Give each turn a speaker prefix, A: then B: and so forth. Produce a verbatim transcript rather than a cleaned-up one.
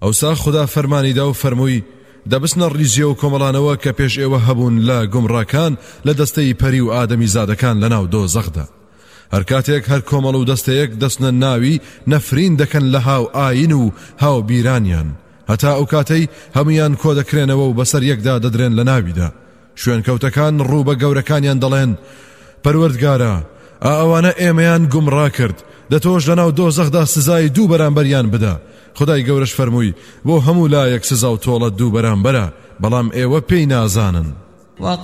A: ئەوسا خدا فەرمانیدا و فەرمووی دەبستنە ڕیزیە و کۆمەڵانەوە کە پێش ئێوە هەبوون لە گومڕاکان لە دەستەی پەری و ئادەمی زادەکان لە ناو دۆزەخدا. هەر کاتێک هەر کۆمەڵ و دەستەیەک دەستنە ناوی نەفرین دەکەن لە هاو ئاین و هاو بیرانیان هەتا ئەو کاتەی هەمویان کۆ دەکرێنەوە و بەسەر یەکدا دەدرێن لە ناویدا. شوێنکەوتەکان ڕوو بە گەورەکانیان دەڵێن پەروەردگارە ئا ئەوانە ئێمەیان گومڕا کرد، دەتۆش لە ناو دۆزەخدا سزای دوو بەرامبەریان بدە. خدای گەورەش فەرمووی بۆ هەموو لایەک سزا و تۆڵە دوو بەرامبەرە، بەڵام ئێوە پێی نازانن.